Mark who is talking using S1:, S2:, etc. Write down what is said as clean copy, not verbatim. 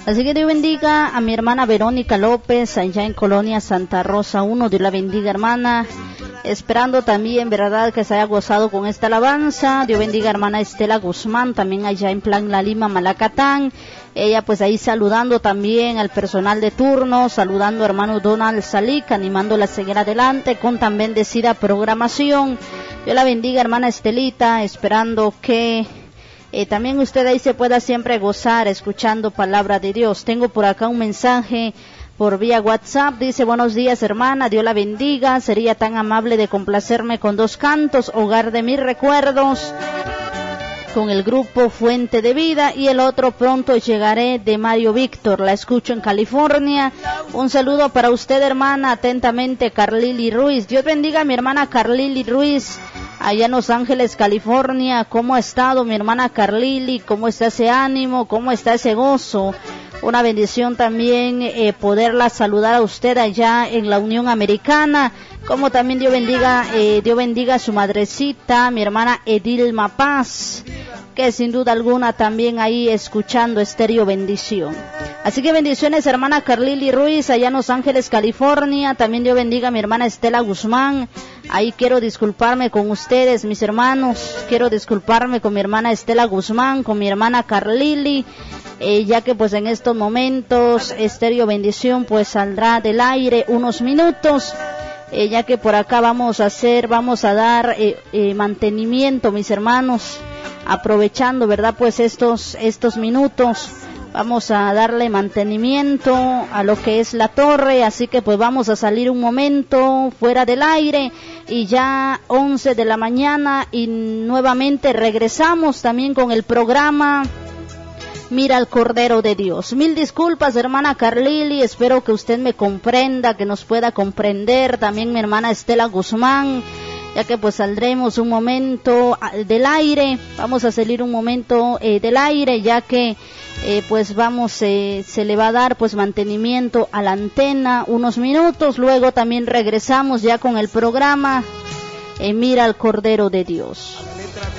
S1: Así que Dios bendiga a mi hermana Verónica López, allá en Colonia Santa Rosa 1. Dios la bendiga, hermana. Esperando también, verdad, que se haya gozado con esta alabanza. Dios bendiga a hermana Estela Guzmán, también allá en Plan La Lima, Malacatán. Ella pues ahí saludando también al personal de turno, saludando a hermano Donald Salic, animándola a seguir adelante con tan bendecida programación. Dios la bendiga, hermana Estelita, esperando que también usted ahí se pueda siempre gozar escuchando palabra de Dios. Tengo por acá un mensaje por vía WhatsApp, dice: buenos días, hermana, Dios la bendiga, sería tan amable de complacerme con 2 cantos, Hogar de mis recuerdos, con el grupo Fuente de Vida, y el otro Pronto llegaré, de Mario Víctor. La escucho en California. Un saludo para usted, hermana, atentamente, Carlili Ruiz. Dios bendiga a mi hermana Carlili Ruiz, allá en Los Ángeles, California. ¿Cómo ha estado mi hermana Carlili? ¿Cómo está ese ánimo? ¿Cómo está ese gozo? Una bendición también poderla saludar a usted allá en la Unión Americana. Como también Dios bendiga a su madrecita, mi hermana Edilma Paz, que sin duda alguna también ahí escuchando Estéreo Bendición. Así que bendiciones, hermana Carlili Ruiz, allá en Los Ángeles, California. También Dios bendiga a mi hermana Estela Guzmán. Ahí quiero disculparme con ustedes, mis hermanos. Quiero disculparme con mi hermana Estela Guzmán, con mi hermana Carlili, ya que pues en estos momentos Estéreo Bendición pues saldrá del aire unos minutos. Ya que por acá vamos a dar mantenimiento, mis hermanos, aprovechando, verdad, pues estos minutos, vamos a darle mantenimiento a lo que es la torre, así que pues vamos a salir un momento fuera del aire, y ya 11 de la mañana y nuevamente regresamos también con el programa Mira al Cordero de Dios. Mil disculpas, hermana Carlili, espero que usted me comprenda, que nos pueda comprender, también mi hermana Estela Guzmán, ya que pues saldremos un momento del aire, vamos a salir un momento del aire, ya que pues se le va a dar pues mantenimiento a la antena unos minutos, luego también regresamos ya con el programa Mira al Cordero de Dios.